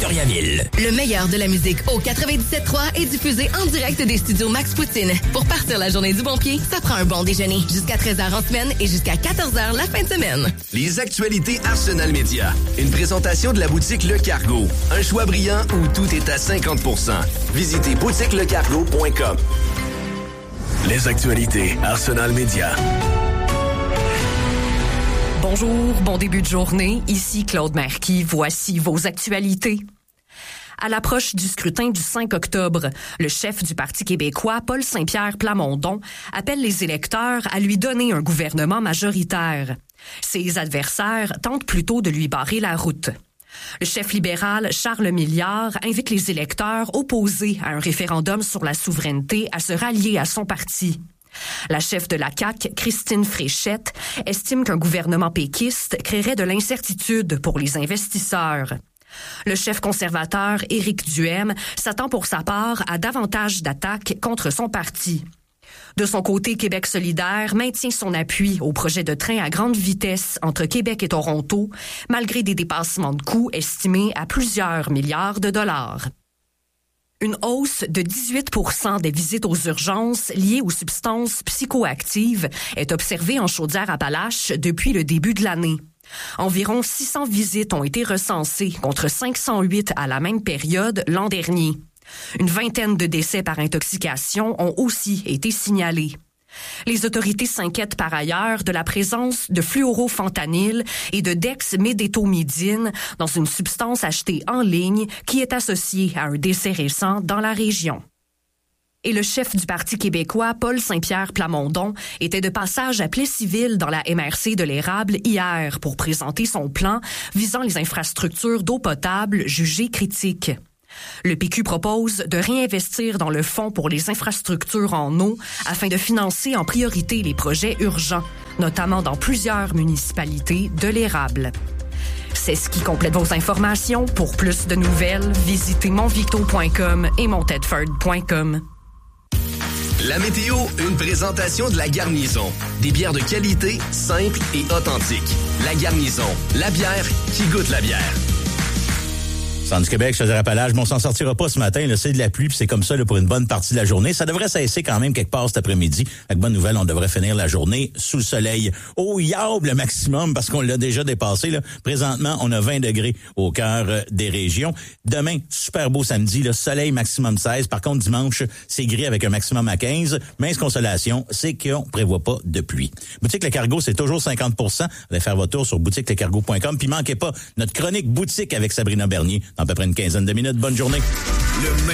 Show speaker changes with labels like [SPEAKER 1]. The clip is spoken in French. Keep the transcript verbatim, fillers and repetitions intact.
[SPEAKER 1] Victoriaville.
[SPEAKER 2] Le meilleur de la musique au quatre-vingt-dix-sept trois est diffusé en direct des studios Max Poutine. Pour partir la journée du bon pied, ça prend un bon déjeuner. Jusqu'à treize heures en semaine et jusqu'à quatorze heures la fin de semaine.
[SPEAKER 3] Les actualités Arsenal Média. Une présentation de la boutique Le Cargo. Un choix brillant où tout est à cinquante pour cent. Visitez boutique le cargo point com. Les actualités Arsenal Média.
[SPEAKER 4] Bonjour, bon début de journée. Ici Claude Marquis. Voici vos actualités. À l'approche du scrutin du cinq octobre, le chef du Parti québécois, Paul Saint-Pierre Plamondon, appelle les électeurs à lui donner un gouvernement majoritaire. Ses adversaires tentent plutôt de lui barrer la route. Le chef libéral Charles Milliard invite les électeurs opposés à un référendum sur la souveraineté à se rallier à son parti. La chef de la C A Q, Christine Fréchette, estime qu'un gouvernement péquiste créerait de l'incertitude pour les investisseurs. Le chef conservateur Éric Duhaime s'attend pour sa part à davantage d'attaques contre son parti. De son côté, Québec solidaire maintient son appui au projet de train à grande vitesse entre Québec et Toronto, malgré des dépassements de coûts estimés à plusieurs milliards de dollars. Une hausse de dix-huit pour cent des visites aux urgences liées aux substances psychoactives est observée en Chaudière-Appalaches depuis le début de l'année. Environ six cents visites ont été recensées contre cinq cent huit à la même période l'an dernier. Une vingtaine de décès par intoxication ont aussi été signalés. Les autorités s'inquiètent par ailleurs de la présence de fluorofentanyl et de dexmédétomidine dans une substance achetée en ligne qui est associée à un décès récent dans la région. Et le chef du Parti québécois, Paul Saint-Pierre Plamondon, était de passage à Plessisville dans la M R C de l'Érable hier pour présenter son plan visant les infrastructures d'eau potable jugées critiques. Le P Q propose de réinvestir dans le fonds pour les infrastructures en eau afin de financer en priorité les projets urgents, notamment dans plusieurs municipalités de l'Érable. C'est ce qui complète vos informations. Pour plus de nouvelles, visitez monvicto point com et montedford point com.
[SPEAKER 3] La météo, une présentation de La Garnison. Des bières de qualité, simples et authentiques. La Garnison, la bière qui goûte la bière.
[SPEAKER 1] Centre du Québec, Chaudière-Appalaches, mais on s'en sortira pas ce matin. Là, c'est de la pluie, puis c'est comme ça là, pour une bonne partie de la journée. Ça devrait cesser quand même quelque part cet après-midi. Avec bonne nouvelle, on devrait finir la journée sous le soleil. Au yable le maximum, parce qu'on l'a déjà dépassé. Là. Présentement, on a vingt degrés au cœur euh, des régions. Demain, super beau samedi, là, soleil maximum seize. Par contre, dimanche, c'est gris avec un maximum à quinze. Mince consolation, c'est qu'on prévoit pas de pluie. Boutique Le Cargo, c'est toujours cinquante pour cent. Allez faire votre tour sur boutique le cargo point com. Puis manquez pas notre chronique boutique avec Sabrina Bernier dans à peu près une quinzaine de minutes. Bonne journée.
[SPEAKER 3] Le